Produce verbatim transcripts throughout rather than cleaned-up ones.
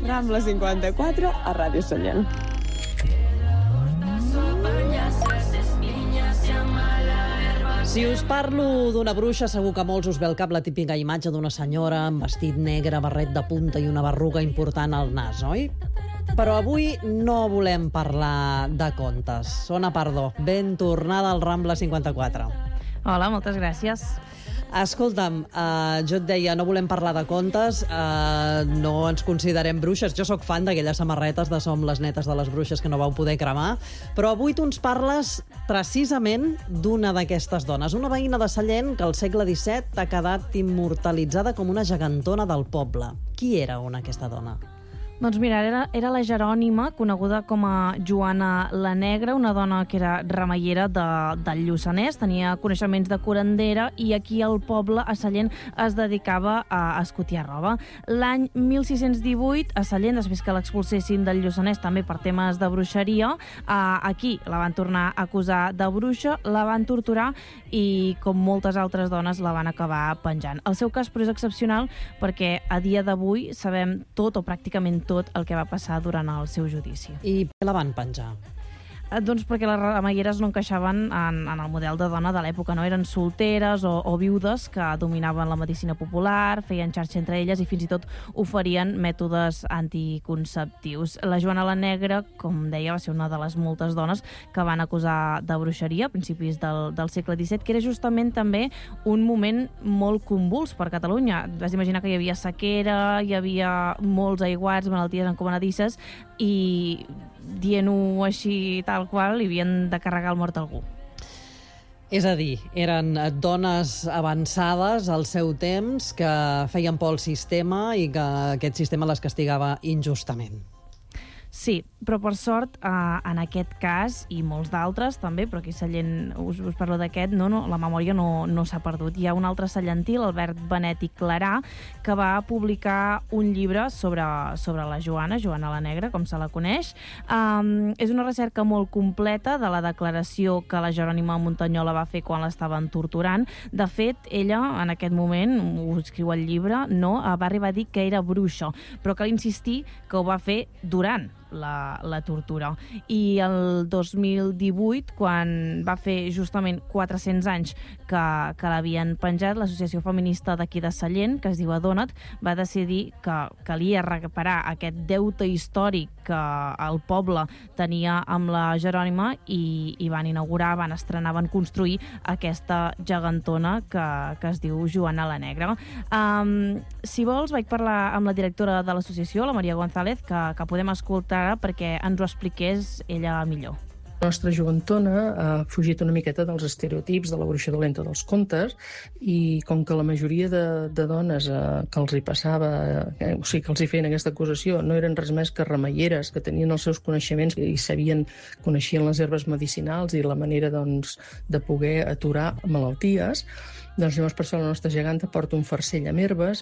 Rambla cinquanta-quatre a Ràdio Sallent. Si us parlo d'una bruixa, segur que molts us ve al cap la típica imatge d'una senyora amb vestit negre, barret de punta i una berruga important al nas, oi? Però avui no volem parlar de contes. Ona Pardo, ben tornada al Rambla cinquanta-quatre. Hola, moltes gràcies. Escolta'm, uh, jo et deia, no volem parlar de contes, uh, no ens considerem bruixes. Jo sóc fan d'aquelles samarretes de Som les netes de les bruixes que no vau poder cremar, però avui tu ens parles precisament d'una d'aquestes dones, una veïna de Sallent que al segle disset ha quedat immortalitzada com una gegantona del poble. Qui era una aquesta dona? Doncs mira, era, era la Jerònima, coneguda com a Joana la Negra, una dona que era remeiera de, del Lluçanès, tenia coneixements de curandera i aquí al poble, a Sallent, es dedicava a escotiar roba. L'any mil sis-cents divuit, a Sallent, després que l'expulsessin del Lluçanès també per temes de bruixeria, aquí la van tornar a acusar de bruixa, la van torturar i, com moltes altres dones, la van acabar penjant. El seu cas, però, és excepcional perquè a dia d'avui sabem tot o pràcticament tot el que va passar durant el seu judici. I per què la van penjar? Doncs perquè les remeieres no encaixaven en, en el model de dona de l'època, no? Eren solteres o, o viudes que dominaven la medicina popular, feien xarxa entre elles i fins i tot oferien mètodes anticonceptius. La Joana la Negra, com deia, va ser una de les moltes dones que van acusar de bruixeria a principis del, del segle disset, que era justament també un moment molt convuls per Catalunya. Vas imaginar que hi havia sequera, hi havia molts aiguats, malalties encomanadisses i, dient-ho així tal qual, li havien de carregar el mort a algú. És a dir, eren dones avançades al seu temps que feien por al sistema i que aquest sistema les castigava injustament. Sí, però per sort, eh, en aquest cas, i molts d'altres també, però aquí a Sallent us, us parlo d'aquest, no, no, la memòria no, no s'ha perdut. Hi ha un altre sallentí, l'Albert Benet i Clarà, que va publicar un llibre sobre, sobre la Joana, Joana la Negra, com se la coneix. Um, és una recerca molt completa de la declaració que la Jerònima Muntanyola va fer quan l'estaven torturant. De fet, ella, en aquest moment, ho escriu al llibre, no, va arribar a dir que era bruixa, però cal insistir que ho va fer durant La, la tortura. I el dos mil divuit, quan va fer justament quatre-cents anys que, que l'havien penjat, l'associació feminista d'aquí de Sallent, que es diu Adona't, va decidir que calia reparar aquest deute històric que el poble tenia amb la Jerònima i, i van inaugurar, van estrenar, van construir aquesta gegantona que, que es diu Joana la Negra. Um, si vols, vaig parlar amb la directora de l'associació, la Maria González, que, que podem escoltar perquè ens ho expliqués ella millor. La nostra joventona ha fugit una miqueta dels estereotips de la bruixa dolenta dels contes i com que la majoria de, de dones eh, que els hi passava, eh, o sigui, que els hi feien aquesta acusació, no eren res més que remeieres, que tenien els seus coneixements i sabien, coneixien les herbes medicinals i la manera, doncs, de poder aturar malalties, doncs llavors per això la nostra geganta porta un farcell amb herbes.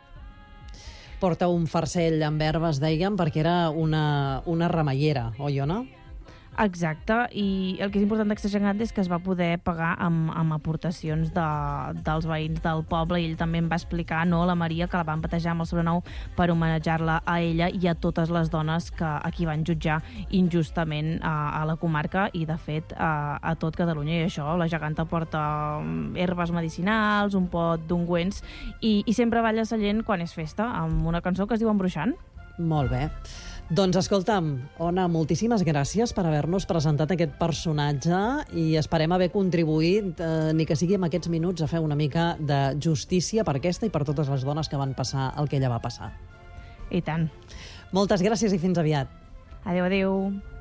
Porta un farcell amb herbes, dèiem, perquè era una, una remeiera, oi, Ona? Exacte, i el que és important d'aquesta geganta és que es va poder pagar amb, amb aportacions de, dels veïns del poble, i ell també em va explicar, no, la Maria, que la van batejar amb el sobrenom per homenatjar-la a ella i a totes les dones que aquí van jutjar injustament a, a la comarca i, de fet, a, a tot Catalunya. I això, la geganta porta herbes medicinals, un pot d'ungüents, i, i sempre balla a Sallent quan és festa, amb una cançó que es diu Embruixant. Molt bé. Doncs escolta'm, Ona, moltíssimes gràcies per haver-nos presentat aquest personatge i esperem haver contribuït, eh, ni que sigui en aquests minuts, a fer una mica de justícia per aquesta i per totes les dones que van passar el que ella va passar. I tant. Moltes gràcies i fins aviat. Adéu, adéu.